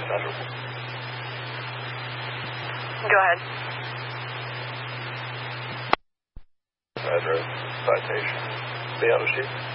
Go ahead. Address, citation. Be on the sheet.